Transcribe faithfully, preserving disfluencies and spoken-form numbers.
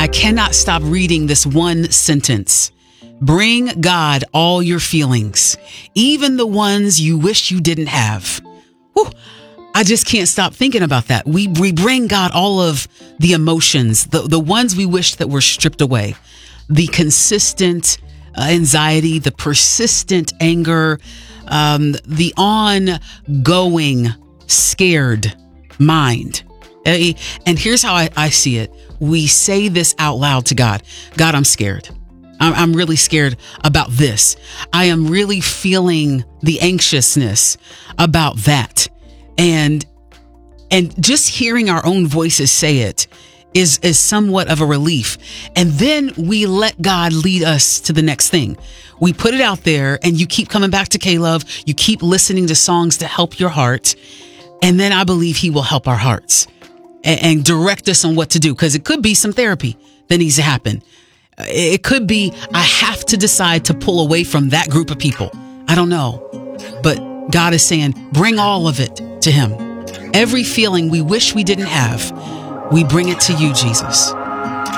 I cannot stop reading this one sentence. Bring God all your feelings, even the ones you wish you didn't have. Whew, I just can't stop thinking about that. We we bring God all of the emotions, the, the ones we wish that were stripped away, the consistent uh, anxiety, the persistent anger, um, the ongoing scared mind. And here's how I, I see it. We say this out loud to God. God, I'm scared. I'm, I'm really scared about this. I am really feeling the anxiousness about that. And, and just hearing our own voices say it is, is somewhat of a relief. And then we let God lead us to the next thing. We put it out there and you keep coming back to K-Love. You keep listening to songs to help your heart. And then I believe he will help our hearts and, and direct us on what to do. Because it could be some therapy that needs to happen. It could be I have to decide to pull away from that group of people. I don't know. But God is saying, bring all of it to him. Every feeling we wish we didn't have, we bring it to you, Jesus.